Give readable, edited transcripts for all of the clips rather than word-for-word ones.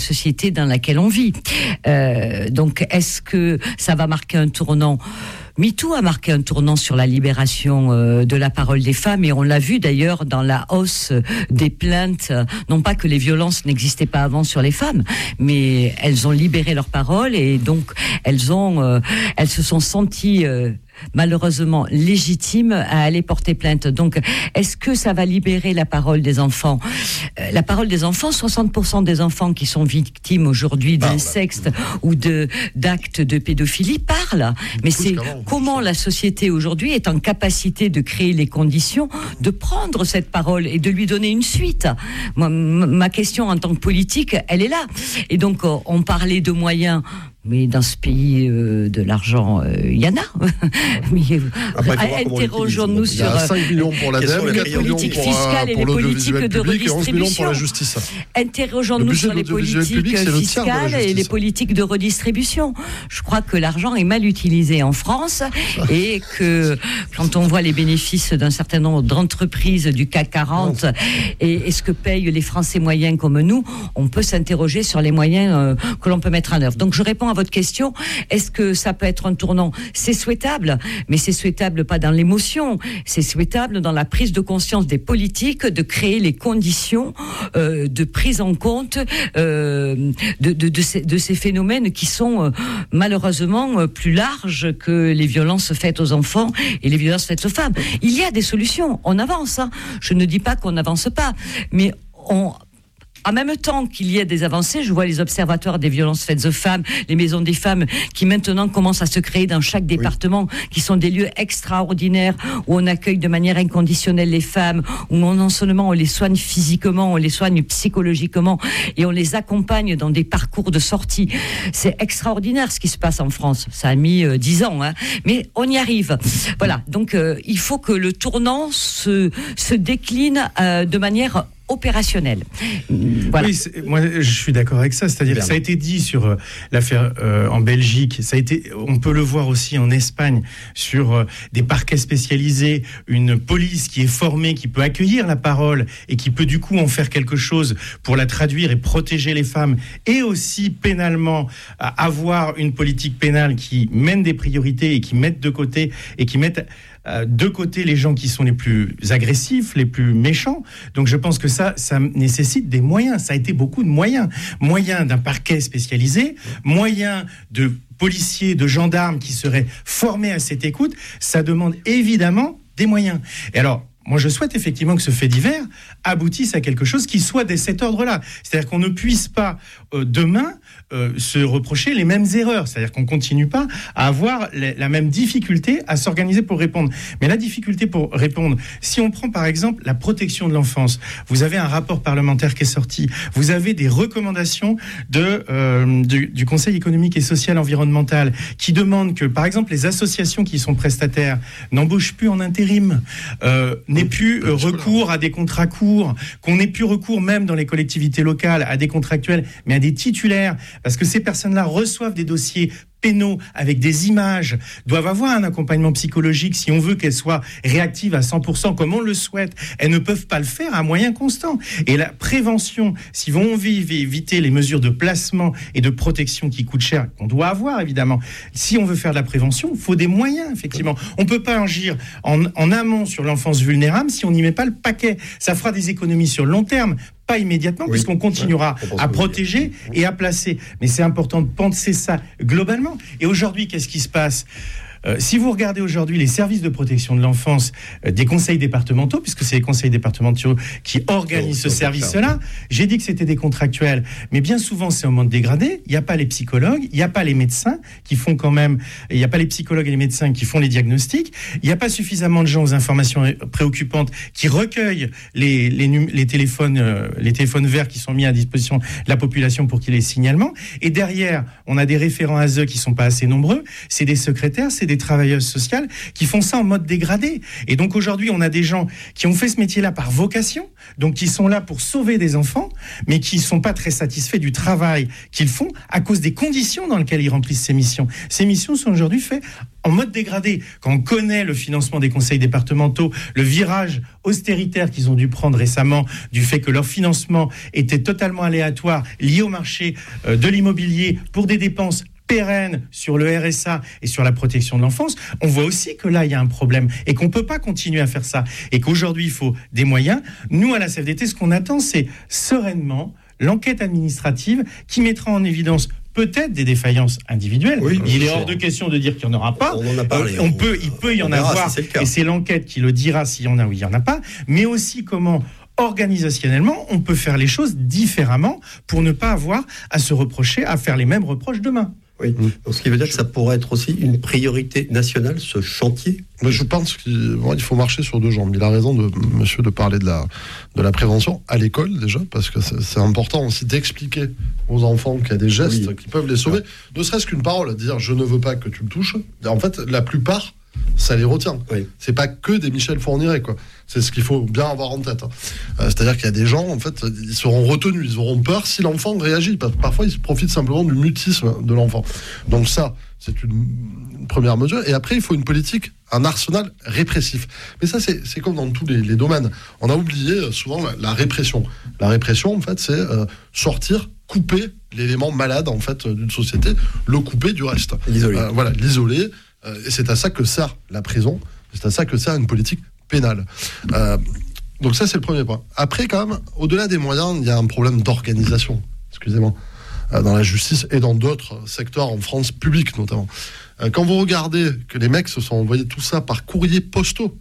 société dans laquelle on vit. Donc, est-ce que ça va marquer un tournant ? MeToo a marqué un tournant sur la libération de la parole des femmes, et on l'a vu d'ailleurs dans la hausse des plaintes. Non pas que les violences n'existaient pas avant sur les femmes, mais elles ont libéré leur parole, et donc elles se sont senties malheureusement légitimes à aller porter plainte. Donc, est-ce que ça va libérer la parole des enfants ? La parole des enfants, 60% des enfants qui sont victimes aujourd'hui d'inceste ou d'actes de pédophilie parlent. Mais c'est comment la société aujourd'hui est en capacité de créer les conditions de prendre cette parole et de lui donner une suite. Moi, ma question en tant que politique, elle est là. Et donc, on parlait de moyens. Mais dans ce pays de l'argent, il y en a. Interrogeons-nous sur 5 millions pour l'ADEME, les politiques fiscales et les politiques de redistribution. Pour la justice. Interrogeons-nous sur les politiques fiscales et les politiques de redistribution. Je crois que l'argent est mal utilisé en France, et que quand on voit les bénéfices d'un certain nombre d'entreprises du CAC 40 et ce que payent les Français moyens comme nous, on peut s'interroger sur les moyens que l'on peut mettre en œuvre. Donc je réponds à votre question, est-ce que ça peut être un tournant ? C'est souhaitable, mais c'est souhaitable pas dans l'émotion, c'est souhaitable dans la prise de conscience des politiques, de créer les conditions de prise en compte de ces phénomènes qui sont malheureusement plus larges que les violences faites aux enfants et les violences faites aux femmes. Il y a des solutions, on avance, hein. Je ne dis pas qu'on n'avance pas, mais en même temps qu'il y ait des avancées, je vois les observatoires des violences faites aux femmes, les maisons des femmes, qui maintenant commencent à se créer dans chaque département, qui sont des lieux extraordinaires où on accueille de manière inconditionnelle les femmes, où non seulement on les soigne physiquement, on les soigne psychologiquement, et on les accompagne dans des parcours de sortie. C'est extraordinaire ce qui se passe en France. Ça a mis 10 ans, hein, mais on y arrive. Voilà, donc il faut que le tournant se décline de manière opérationnel. Voilà. Oui, moi je suis d'accord avec ça. C'est-à-dire que ça a été dit sur l'affaire en Belgique. On peut le voir aussi en Espagne sur des parquets spécialisés, une police qui est formée, qui peut accueillir la parole et qui peut du coup en faire quelque chose pour la traduire et protéger les femmes, et aussi pénalement avoir une politique pénale qui mène des priorités et qui mette de côté et qui mette de côté les gens qui sont les plus agressifs, les plus méchants. Donc je pense que ça nécessite des moyens. Ça a été beaucoup de moyens. Moyens d'un parquet spécialisé, moyens de policiers, de gendarmes qui seraient formés à cette écoute. Ça demande évidemment des moyens. Et alors, moi, je souhaite effectivement que ce fait divers aboutisse à quelque chose qui soit de cet ordre-là. C'est-à-dire qu'on ne puisse pas demain se reprocher les mêmes erreurs. C'est-à-dire qu'on ne continue pas à avoir la même difficulté à s'organiser pour répondre. Mais la difficulté pour répondre, si on prend par exemple la protection de l'enfance, vous avez un rapport parlementaire qui est sorti, vous avez des recommandations du Conseil économique et social environnemental qui demandent que, par exemple, les associations qui sont prestataires n'embauchent plus en intérim, n'aient plus recours à des contrats courts, qu'on n'ait plus recours même dans les collectivités locales à des contractuels, mais à des titulaires, parce que ces personnes-là reçoivent des dossiers pénaux avec des images, doivent avoir un accompagnement psychologique si on veut qu'elles soient réactives à 100% comme on le souhaite. Elles ne peuvent pas le faire à moyens constants. Et la prévention, si on veut éviter les mesures de placement et de protection qui coûtent cher, qu'on doit avoir évidemment, si on veut faire de la prévention, il faut des moyens, effectivement. On ne peut pas agir en amont sur l'enfance vulnérable si on n'y met pas le paquet. Ça fera des économies sur le long terme, pas immédiatement, puisqu'on continuera à protéger et à placer. Mais c'est important de penser ça globalement. Et aujourd'hui, qu'est-ce qui se passe ? Si vous regardez aujourd'hui les services de protection de l'enfance des conseils départementaux, puisque c'est les conseils départementaux qui organisent ce service-là, j'ai dit que c'était des contractuels, mais bien souvent c'est au monde dégradé, il n'y a pas les psychologues, il n'y a pas les médecins qui font quand même, il n'y a pas les psychologues et les médecins qui font les diagnostics, il n'y a pas suffisamment de gens aux informations préoccupantes qui recueillent les téléphones verts qui sont mis à disposition de la population pour qu'il y ait les signalements, et derrière, on a des référents ASE qui ne sont pas assez nombreux, c'est des secrétaires, c'est des travailleuses sociales qui font ça en mode dégradé. Et donc aujourd'hui, on a des gens qui ont fait ce métier-là par vocation, donc qui sont là pour sauver des enfants, mais qui ne sont pas très satisfaits du travail qu'ils font à cause des conditions dans lesquelles ils remplissent ces missions. Ces missions sont aujourd'hui faites en mode dégradé. Quand on connaît le financement des conseils départementaux, le virage austéritaire qu'ils ont dû prendre récemment, du fait que leur financement était totalement aléatoire, lié au marché de l'immobilier pour des dépenses pérennes sur le RSA et sur la protection de l'enfance, on voit aussi que là, il y a un problème et qu'on ne peut pas continuer à faire ça. Et qu'aujourd'hui, il faut des moyens. Nous, à la CFDT, ce qu'on attend, c'est sereinement l'enquête administrative qui mettra en évidence peut-être des défaillances individuelles. Oui, il est hors de question de dire qu'il n'y en aura pas. On en a parlé. Il peut y en avoir, et c'est l'enquête qui le dira s'il y en a ou il n'y en a pas, mais aussi comment organisationnellement on peut faire les choses différemment pour ne pas avoir à se reprocher, à faire les mêmes reproches demain. Oui. Donc, ce qui veut dire que ça pourrait être aussi une priorité nationale, ce chantier. Mais je pense qu'il faut marcher sur deux jambes. Il a raison, monsieur, de parler de la prévention à l'école, déjà, parce que c'est important aussi d'expliquer aux enfants qu'il y a des gestes qui peuvent les sauver. Ne serait-ce qu'une parole, dire « je ne veux pas que tu me touches ». En fait, la plupart, ça les retient. Oui. C'est pas que des Michel Fourniret, quoi. C'est ce qu'il faut bien avoir en tête. C'est-à-dire qu'il y a des gens, en fait, ils seront retenus, ils auront peur si l'enfant réagit. Parfois, ils profitent simplement du mutisme de l'enfant. Donc ça, c'est une première mesure. Et après, il faut une politique, un arsenal répressif. Mais ça, c'est comme dans tous les domaines. On a oublié souvent la répression. La répression, en fait, c'est sortir, couper l'élément malade, en fait, d'une société, le couper du reste. L'isoler. L'isoler. Et c'est à ça que sert la prison. C'est à ça que sert une politique pénale. Donc ça, c'est le premier point. Après, quand même, au-delà des moyens, il y a un problème d'organisation, excusez-moi, dans la justice et dans d'autres secteurs en France, publics notamment. Quand vous regardez que les mecs se sont envoyés tout ça par courrier postaux,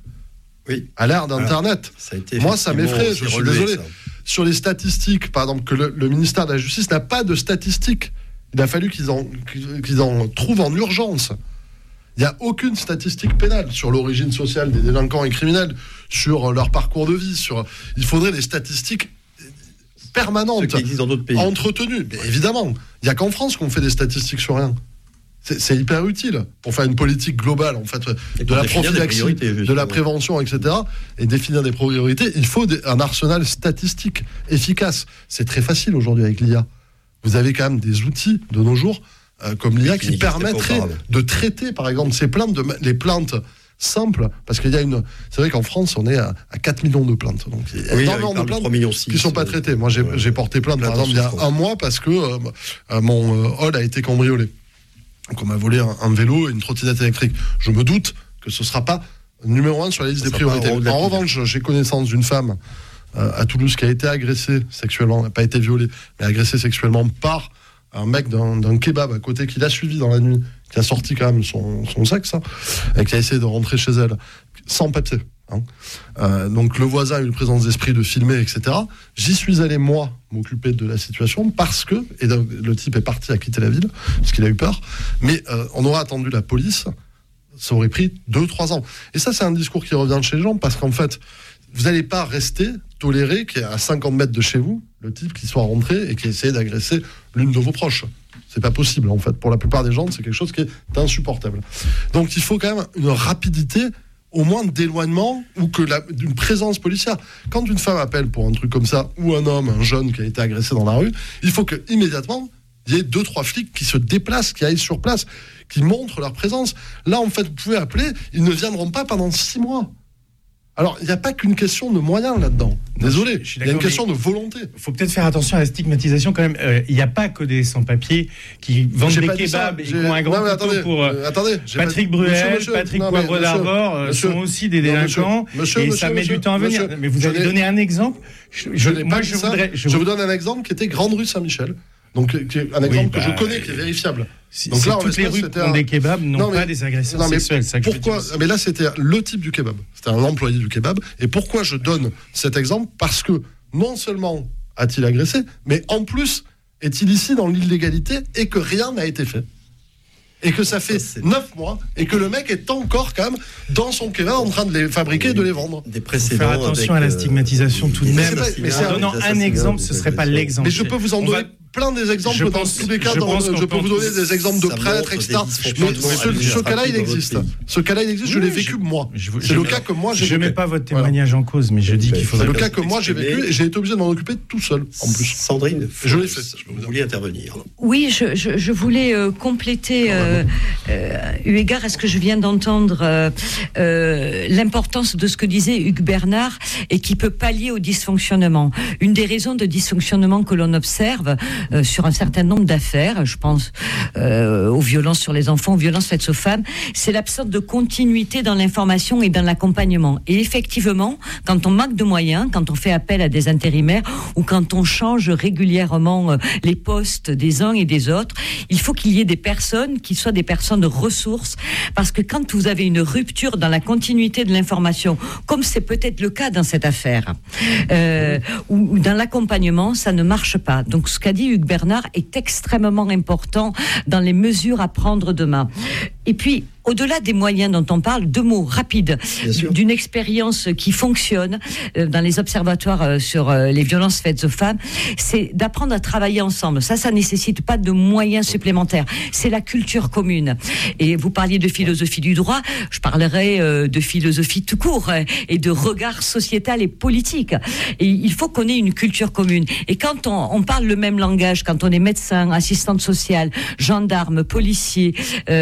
à l'ère d'Internet, moi, ça m'effraie, je suis désolé. Ça. Sur les statistiques, par exemple, que le ministère de la Justice n'a pas de statistiques. Il a fallu qu'ils en trouvent en urgence. Il n'y a aucune statistique pénale sur l'origine sociale des délinquants et criminels, sur leur parcours de vie. Il faudrait des statistiques permanentes, qui existent dans d'autres pays, entretenues. Mais évidemment, il n'y a qu'en France qu'on fait des statistiques sur rien. C'est hyper utile pour faire une politique globale, en fait, de la prophylaxie, de la prévention, etc. Et définir des priorités. Il faut un arsenal statistique efficace. C'est très facile aujourd'hui avec l'IA. Vous avez quand même des outils de nos jours comme l'IA qui permettrait de traiter, par exemple, les plaintes simples, parce qu'il y a c'est vrai qu'en France, on est à 4 millions de plaintes. Donc, il y a énormément de plaintes qui ne sont pas traitées. Moi, j'ai porté plainte, par exemple, il y a un mois, parce que mon hall a été cambriolé. Donc, on m'a volé un vélo et une trottinette électrique. Je me doute que ce ne sera pas numéro 1 sur la liste des priorités. En revanche, j'ai connaissance d'une femme à Toulouse qui a été agressée sexuellement, n'a pas été violée, mais agressée sexuellement par un mec d'un kebab à côté qui l'a suivi dans la nuit, qui a sorti quand même son sexe, et qui a essayé de rentrer chez elle sans papier. Donc le voisin a eu une présence d'esprit de filmer, etc. J'y suis allé, moi, m'occuper de la situation parce que, et le type est parti à quitter la ville, parce qu'il a eu peur, mais on aurait attendu la police, ça aurait pris 2-3 ans. Et ça, c'est un discours qui revient de chez les gens, parce qu'en fait, vous n'allez pas tolérer qu'il y a à 50 mètres de chez vous, le type qui soit rentré et qui essaie d'agresser l'une de vos proches. C'est pas possible, en fait. Pour la plupart des gens, c'est quelque chose qui est insupportable. Donc, il faut quand même une rapidité, au moins d'éloignement, ou d'une présence policière. Quand une femme appelle pour un truc comme ça, ou un homme, un jeune qui a été agressé dans la rue, il faut qu'immédiatement, il y ait 2-3 flics qui se déplacent, qui aillent sur place, qui montrent leur présence. Là, en fait, vous pouvez appeler, ils ne viendront pas pendant 6 mois. Alors, il n'y a pas qu'une question de moyens là-dedans. Désolé, il y a une question de volonté. Il faut peut-être faire attention à la stigmatisation quand même. Il n'y a pas que des sans-papiers qui vendent des kebabs et qui ont un grand couteau pour... Patrick Bruel, Patrick Poivre d'Arvor sont aussi des délinquants et ça met du temps à venir. Mais vous avez donné un exemple. Je vous donne un exemple qui était Grande Rue Saint-Michel. Donc, un exemple que je connais, qui est vérifiable. Donc là, toutes les rues qui ont des kebabs n'ont pas des agresseurs sexuels. Pourquoi ? Mais là, c'était le type du kebab. C'était un employé du kebab. Et pourquoi je donne cet exemple ? Parce que non seulement a-t-il agressé, mais en plus est-il ici dans l'illégalité et que rien n'a été fait. Et que ça fait 9 mois et que le mec est encore quand même dans son kebab en train de les fabriquer et de les vendre. Des précédents. Faire attention à la stigmatisation tout de même. Mais en donnant un exemple, ce ne serait pas l'exemple. Mais je peux vous en donner plein des exemples dans tous les cas. Je peux vous donner des exemples de prêtres, etc. Mais ce cas-là, il existe. Ce cas-là, il existe. Je l'ai vécu moi. C'est le cas que moi j'ai vécu. Je ne mets pas votre témoignage en cause, mais je dis qu'il faudrait. C'est le cas que moi j'ai vécu et j'ai été obligé de m'en occuper tout seul. En plus, Sandrine, je l'ai fait. Vous vouliez intervenir. Oui, je voulais compléter, eu égard à ce que je viens d'entendre, l'importance de ce que disait Hugues Bernard et qui peut pallier au dysfonctionnement. Une des raisons de dysfonctionnement que l'on observe sur un certain nombre d'affaires, je pense aux violences sur les enfants, aux violences faites aux femmes, c'est l'absence de continuité dans l'information et dans l'accompagnement. Et effectivement, quand on manque de moyens, quand on fait appel à des intérimaires ou quand on change régulièrement les postes des uns et des autres, il faut qu'il y ait des personnes qui soient des personnes de ressources, parce que quand vous avez une rupture dans la continuité de l'information, comme c'est peut-être le cas dans cette affaire, ou dans l'accompagnement, ça ne marche pas. Donc ce qu'a dit Hugues Bernard est extrêmement important dans les mesures à prendre demain. Et puis, au-delà des moyens dont on parle, 2 mots rapides d'une expérience qui fonctionne dans les observatoires sur les violences faites aux femmes, c'est d'apprendre à travailler ensemble. Ça nécessite pas de moyens supplémentaires. C'est la culture commune. Et vous parliez de philosophie du droit, je parlerai de philosophie tout court et de regard sociétal et politique. Et il faut qu'on ait une culture commune. Et quand on parle le même langage, quand on est médecin, assistante sociale, gendarme, policier,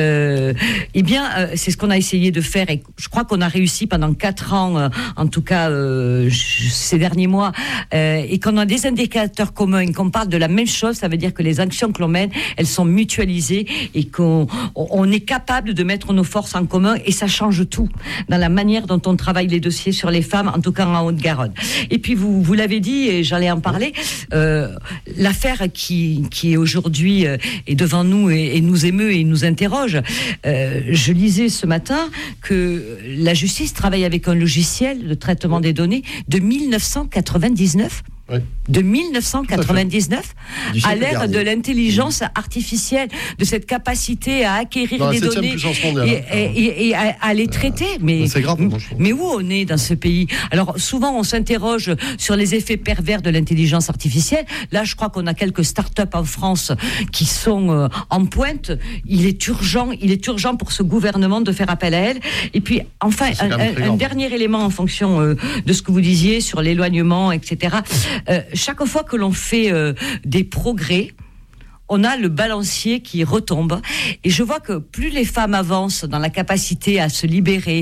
eh bien, c'est ce qu'on a essayé de faire et je crois qu'on a réussi pendant 4 ans, en tout cas ces derniers mois, et qu'on a des indicateurs communs et qu'on parle de la même chose, ça veut dire que les actions que l'on mène, elles sont mutualisées et qu'on est capable de mettre nos forces en commun et ça change tout dans la manière dont on travaille les dossiers sur les femmes, en tout cas en Haute-Garonne. Et puis vous l'avez dit et j'allais en parler, l'affaire qui est aujourd'hui est devant nous et nous émeut et nous interroge. Je lisais ce matin que la justice travaille avec un logiciel de traitement des données de 1999. Oui. De 1999 à l'ère de l'intelligence artificielle, de cette capacité à acquérir des données et à les traiter. C'est grave, mais où on est dans ce pays? Alors souvent on s'interroge sur les effets pervers de l'intelligence artificielle. Là je crois qu'on a quelques start-up en France qui sont en pointe. Il est urgent pour ce gouvernement de faire appel à elles. Et puis enfin un dernier élément en fonction de ce que vous disiez sur l'éloignement, etc. Chaque fois que l'on fait des progrès, on a le balancier qui retombe et je vois que plus les femmes avancent dans la capacité à se libérer,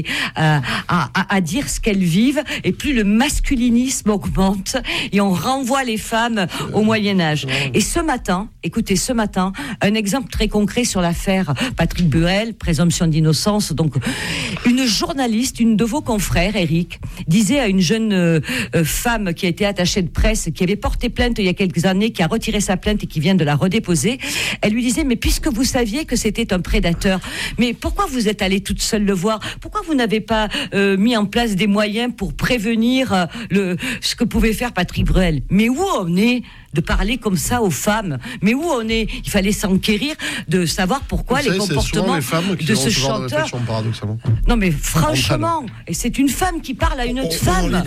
à dire ce qu'elles vivent, et plus le masculinisme augmente et on renvoie les femmes au Moyen-Âge. Et ce matin, un exemple très concret sur l'affaire Patrick Bruel, présomption d'innocence. Donc, une journaliste, une de vos confrères, Eric, disait à une jeune femme qui a été attachée de presse, qui avait porté plainte il y a quelques années, qui a retiré sa plainte et qui vient de la redéposer. Elle lui disait, mais puisque vous saviez que c'était un prédateur, mais pourquoi vous êtes allée toute seule le voir? Pourquoi vous n'avez pas mis en place des moyens pour prévenir ce que pouvait faire Patrick Bruel? Mais où on est de parler comme ça aux femmes? Mais où on est? Il fallait s'enquérir de savoir pourquoi les comportements de ce chanteur. Non mais franchement, et c'est une femme qui parle à une autre femme.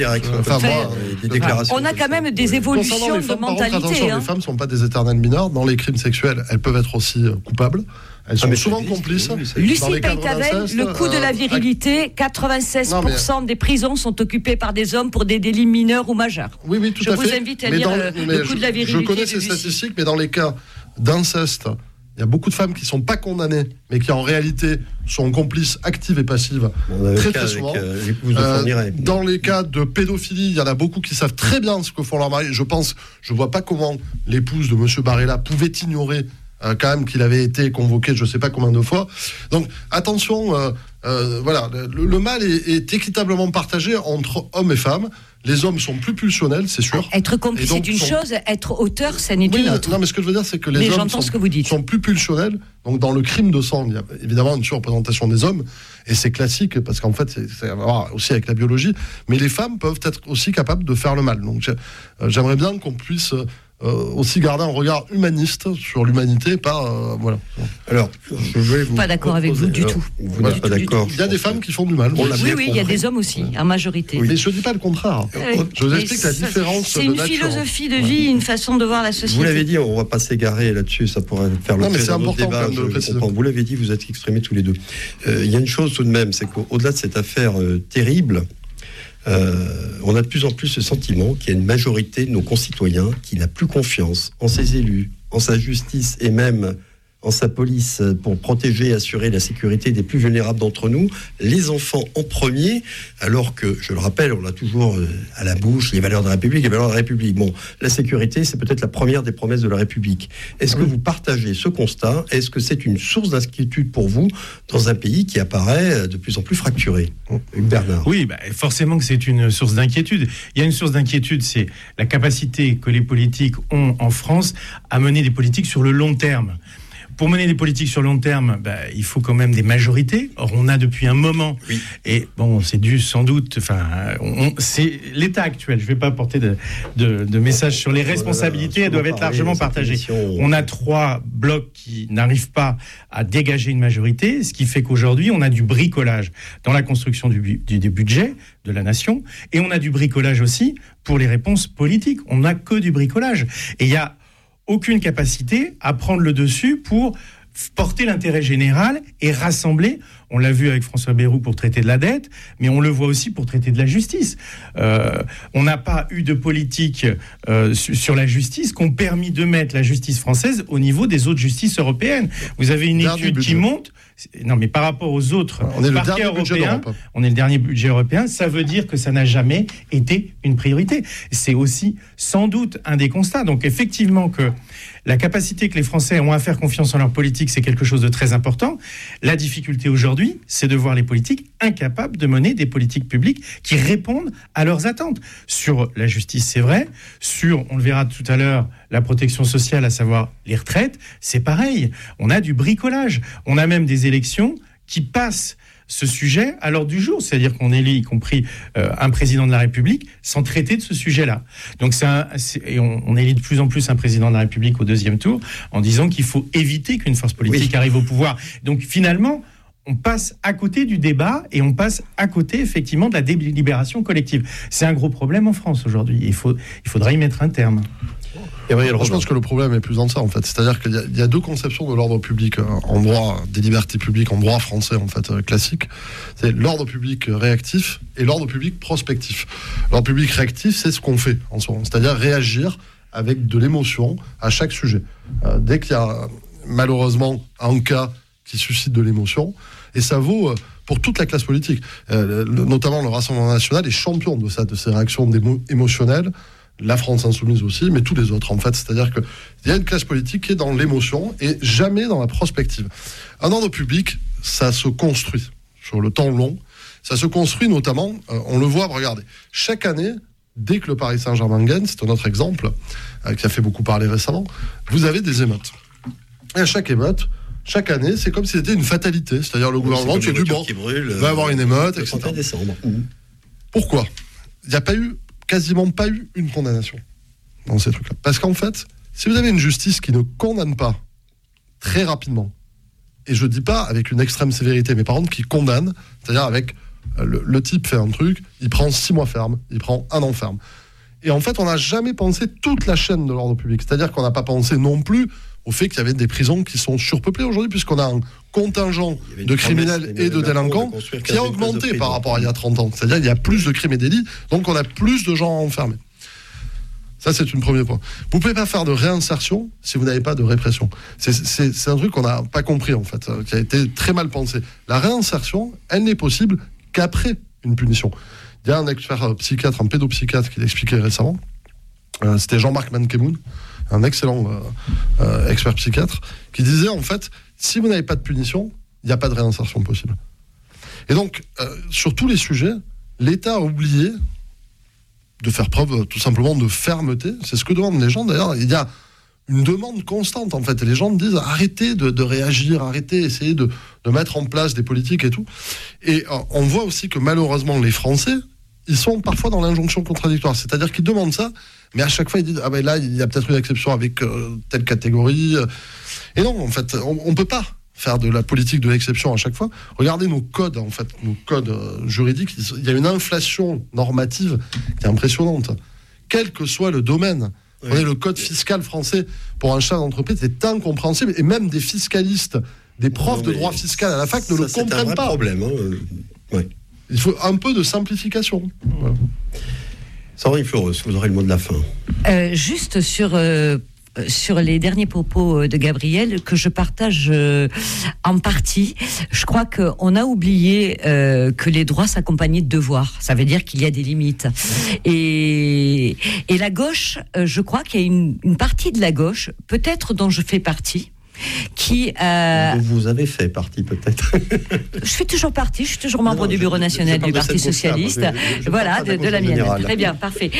On a quand même des évolutions de mentalité. Les femmes ne sont pas des éternelles mineures. Dans les crimes sexuels, elles peuvent être aussi coupables. Elles sont souvent complices. Lucie Peytavel, le coût de la virilité, 96% des prisons sont occupées par des hommes pour des délits mineurs ou majeurs. Oui, tout à fait. Je vous invite à lire le coût de la virilité. Je connais ces statistiques, mais dans les cas d'inceste, il y a beaucoup de femmes qui ne sont pas condamnées, mais qui en réalité sont complices actives et passives très souvent. Dans les cas de pédophilie, il y en a beaucoup qui savent très bien ce que font leurs maris. Je vois pas comment l'épouse de M. Barella pouvait ignorer quand même qu'il avait été convoqué je ne sais pas combien de fois. Donc attention, voilà, le mal est équitablement partagé entre hommes et femmes. Les hommes sont plus pulsionnels, c'est sûr. Être complice c'est une chose, être auteur, ça n'est une autre. Non, mais ce que je veux dire, c'est que les hommes sont plus pulsionnels. Donc dans le crime de sang, il y a évidemment une surreprésentation des hommes, et c'est classique, parce qu'en fait, c'est à voir aussi avec la biologie, mais les femmes peuvent être aussi capables de faire le mal. Donc j'aimerais bien qu'on puisse aussi garder un regard humaniste sur l'humanité, pas voilà. Alors, je vais vous pas d'accord avec vous du tout. Vous n'êtes pas d'accord. Il y a des femmes qui font du mal. Oui, il y a des hommes aussi, en majorité. Oui. Mais je ne dis pas le contraire. Je vous explique la différence. C'est une philosophie de vie, une façon de voir la société. Vous l'avez dit, on ne va pas s'égarer là-dessus, ça pourrait faire le mais c'est important quand même de le préciser. Vous l'avez dit, vous êtes exprimés tous les deux. Il y a une chose tout de même, c'est qu'au-delà de cette affaire terrible, on a de plus en plus ce sentiment qu'il y a une majorité de nos concitoyens qui n'a plus confiance en ses élus, en sa justice et même en sa police pour protéger et assurer la sécurité des plus vulnérables d'entre nous, les enfants en premier, alors que, je le rappelle, on a toujours à la bouche les valeurs de la République, les valeurs de la République. Bon, la sécurité, c'est peut-être la première des promesses de la République. Est-ce que vous partagez ce constat ? Est-ce que c'est une source d'inquiétude pour vous dans un pays qui apparaît de plus en plus fracturé ? Bernard. Oui, forcément que c'est une source d'inquiétude. Il y a une source d'inquiétude, c'est la capacité que les politiques ont en France à mener des politiques sur le long terme. Pour mener des politiques sur long terme, il faut quand même des majorités. Or, on a depuis un moment, et bon, c'est dû sans doute, c'est l'état actuel. Je ne vais pas porter de message sur les responsabilités, elles doivent être largement partagées. On a 3 blocs qui n'arrivent pas à dégager une majorité, ce qui fait qu'aujourd'hui, on a du bricolage dans la construction du budget de la nation, et on a du bricolage aussi pour les réponses politiques. On n'a que du bricolage. Et il y a aucune capacité à prendre le dessus pour porter l'intérêt général et rassembler. On l'a vu avec François Bayrou pour traiter de la dette, mais on le voit aussi pour traiter de la justice. On n'a pas eu de politique sur la justice qui ont permis de mettre la justice française au niveau des autres justices européennes. Vous avez une étude qui monte. Non, mais par rapport aux autres parquets européens, on est le dernier budget européen, ça veut dire que ça n'a jamais été une priorité. C'est aussi sans doute un des constats. Donc effectivement que la capacité que les Français ont à faire confiance en leur politique, c'est quelque chose de très important. La difficulté aujourd'hui, c'est de voir les politiques incapables de mener des politiques publiques qui répondent à leurs attentes. Sur la justice, c'est vrai. Sur, on le verra tout à l'heure, la protection sociale, à savoir les retraites, c'est pareil. On a du bricolage. On a même des élections qui passent ce sujet à l'ordre du jour, c'est-à-dire qu'on élit, y compris un président de la République, sans traiter de ce sujet-là. Donc on élit de plus en plus un président de la République au 2e tour, en disant qu'il faut éviter qu'une force politique arrive au pouvoir. Donc finalement, on passe à côté du débat et on passe à côté, effectivement, de la délibération collective. C'est un gros problème en France aujourd'hui. Il faudra y mettre un terme. Je pense que le problème est plus dans ça, en fait. C'est-à-dire qu'il y a 2 conceptions de l'ordre public en droit, des libertés publiques en droit français, en fait, classique. C'est l'ordre public réactif et l'ordre public prospectif. L'ordre public réactif, c'est ce qu'on fait en soi, c'est-à-dire réagir avec de l'émotion à chaque sujet. Dès qu'il y a malheureusement un cas qui suscite de l'émotion, et ça vaut pour toute la classe politique, notamment le Rassemblement national est champion de ça, de ces réactions émotionnelles. La France insoumise aussi, mais tous les autres en fait. C'est-à-dire qu'il y a une classe politique qui est dans l'émotion et jamais dans la prospective. Un ordre public, ça se construit sur le temps long. Ça se construit notamment, on le voit, regardez, chaque année, dès que le Paris Saint-Germain gagne, c'est un autre exemple qui a fait beaucoup parler récemment, vous avez des émeutes. Et à chaque émeute, chaque année, c'est comme si c'était une fatalité. C'est-à-dire le gouvernement qui est du bon, va avoir une émeute, etc. Décembre. Pourquoi ? Il n'y a quasiment pas eu une condamnation dans ces trucs-là. Parce qu'en fait, si vous avez une justice qui ne condamne pas très rapidement, et je ne dis pas avec une extrême sévérité, mais par contre qui condamne, c'est-à-dire avec le type fait un truc, il prend 6 mois ferme, il prend 1 an ferme. Et en fait, on n'a jamais pensé toute la chaîne de l'ordre public. C'est-à-dire qu'on n'a pas pensé non plus au fait qu'il y avait des prisons qui sont surpeuplées aujourd'hui, puisqu'on a un contingent de criminels et de délinquants qui a augmenté par rapport à il y a 30 ans. C'est-à-dire qu'il y a plus de crimes et délits, donc on a plus de gens enfermés. Ça, c'est un premier point. Vous ne pouvez pas faire de réinsertion si vous n'avez pas de répression. C'est un truc qu'on n'a pas compris, en fait, qui a été très mal pensé. La réinsertion, elle n'est possible qu'après une punition. Il y a un expert psychiatre, un pédopsychiatre qui l'expliquait récemment. C'était Jean-Marc Mankemoun, un excellent expert psychiatre, qui disait, en fait, si vous n'avez pas de punition, il n'y a pas de réinsertion possible. Et donc, sur tous les sujets, l'État a oublié de faire preuve, tout simplement, de fermeté. C'est ce que demandent les gens, d'ailleurs. Il y a une demande constante, en fait. Et les gens disent, arrêtez de réagir, arrêtez, essayez de mettre en place des politiques et tout. Et on voit aussi que, malheureusement, les Français, ils sont parfois dans l'injonction contradictoire. C'est-à-dire qu'ils demandent ça, mais à chaque fois, ils disent, ah ben là, il y a peut-être une exception avec telle catégorie. Et non, en fait, on ne peut pas faire de la politique de l'exception à chaque fois. Regardez nos codes, en fait, nos codes juridiques. Il y a une inflation normative qui est impressionnante, quel que soit le domaine. Oui. Le code fiscal français pour un chef d'entreprise est incompréhensible, et même des fiscalistes, des profs de droit fiscal à la fac ne le comprennent pas. C'est un vrai problème. Ouais. Il faut un peu de simplification. Voilà. Sandrine Fleureus, vous aurez le mot de la fin. Juste sur les derniers propos de Gabriel, que je partage en partie. Je crois qu'on a oublié que les droits s'accompagnaient de devoirs. Ça veut dire qu'il y a des limites. Et la gauche, je crois qu'il y a une partie de la gauche, peut-être dont je fais partie, qui vous avez fait partie peut-être. Je suis toujours partie, je suis toujours membre du bureau national du Parti socialiste, voilà, de la mienne. Générale. Très bien, parfait.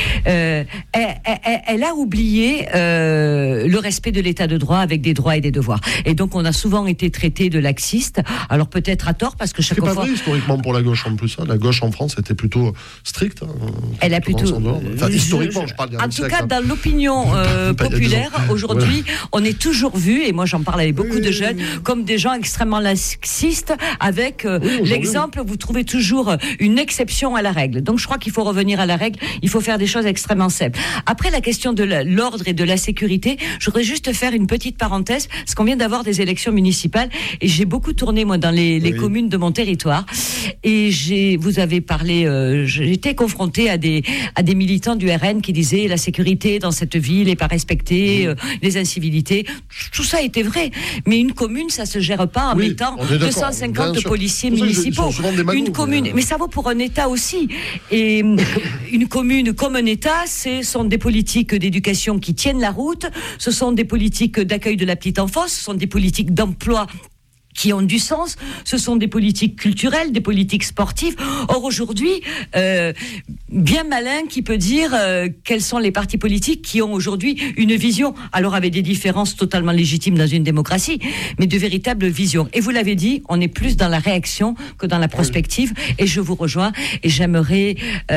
Elle a oublié le respect de l'état de droit avec des droits et des devoirs. Et donc on a souvent été traité de laxiste. Alors peut-être à tort, parce que chaque fois. C'est pas vrai historiquement pour la gauche en plus. La gauche en France était plutôt stricte. Elle a plutôt. Enfin, historiquement, je parle. En tout cas, dans l'opinion populaire, aujourd'hui, on est toujours vu, et moi j'en parle avec beaucoup de jeunes, comme des gens extrêmement laxistes, avec l'exemple, vous trouvez toujours une exception à la règle. Donc je crois qu'il faut revenir à la règle, il faut faire des choses extrêmement simples. Après la question de l'ordre et de la sécurité, je voudrais juste faire une petite parenthèse, parce qu'on vient d'avoir des élections municipales, et j'ai beaucoup tourné moi dans les communes de mon territoire, et vous avez parlé, j'ai été confrontée à des militants du RN qui disaient la sécurité dans cette ville n'est pas respectée, les incivilités, tout ça était vrai. Mais une commune, ça se gère pas en mettant 250 policiers municipaux. Une commune, mais ça vaut pour un État aussi. Et une commune comme un État, ce sont des politiques d'éducation qui tiennent la route, ce sont des politiques d'accueil de la petite enfance, ce sont des politiques d'emploi qui ont du sens, ce sont des politiques culturelles, des politiques sportives. Or aujourd'hui, bien malin qui peut dire quels sont les partis politiques qui ont aujourd'hui une vision, alors avec des différences totalement légitimes dans une démocratie, mais de véritables visions. Et vous l'avez dit, on est plus dans la réaction que dans la prospective, et je vous rejoins, et j'aimerais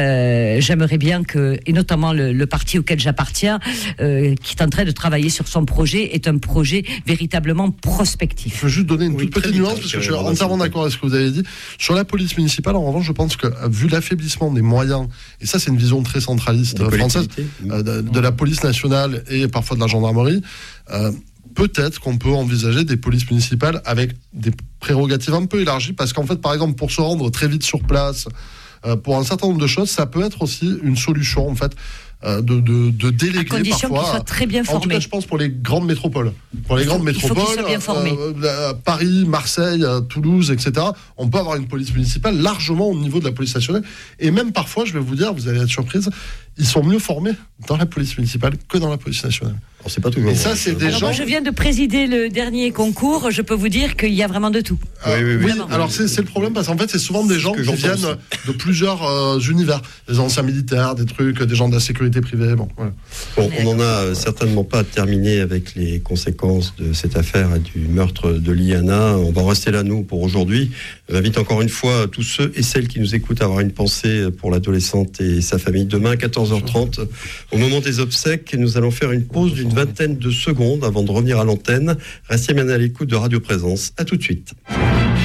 bien que, et notamment le parti auquel j'appartiens, qui est en train de travailler sur son projet, est un projet véritablement prospectif. Je veux juste donner une toute petite nuance, parce que je suis entièrement d'accord avec ce que vous avez dit. Sur la police municipale, en revanche, je pense que, vu l'affaiblissement des moyens, et ça c'est une vision très centraliste française, de la police nationale et parfois de la gendarmerie, peut-être qu'on peut envisager des polices municipales avec des prérogatives un peu élargies, parce qu'en fait, par exemple, pour se rendre très vite sur place, pour un certain nombre de choses, ça peut être aussi une solution, en fait, de déléguer à condition parfois. Qu'ils soient très bien formés. En tout cas, je pense pour les grandes métropoles. Pour les grandes métropoles, Paris, Marseille, Toulouse, etc. On peut avoir une police municipale largement au niveau de la police nationale. Et même parfois, je vais vous dire, vous allez être surprise, ils sont mieux formés dans la police municipale que dans la police nationale. Alors, c'est pas toujours. Et ça, c'est des gens. Moi, je viens de présider le dernier concours. Je peux vous dire qu'il y a vraiment de tout. Oui. Alors c'est le problème, parce qu'en fait, c'est souvent des gens qui viennent de plusieurs univers, des anciens militaires, des trucs, des gens de la sécurité privée. Bon, on n'en a certainement pas terminé avec les conséquences de cette affaire et du meurtre de Liana. On va en rester là, nous, pour aujourd'hui. J'invite encore une fois tous ceux et celles qui nous écoutent à avoir une pensée pour l'adolescente et sa famille. Demain, 14h30, au moment des obsèques, nous allons faire une pause d'une vingtaine de secondes avant de revenir à l'antenne. Restez bien à l'écoute de Radio Présence. À tout de suite.